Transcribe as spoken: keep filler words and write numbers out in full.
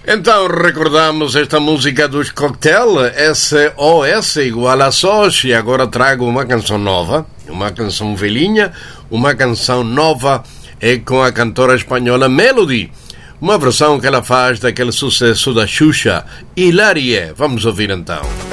Então recordamos esta música dos Cocktail, S O S igual a Sos, e agora trago uma canção nova, uma canção velhinha, uma canção nova, é com a cantora espanhola Melody, uma versão que ela faz daquele sucesso da Xuxa, Hilarie. Vamos ouvir então.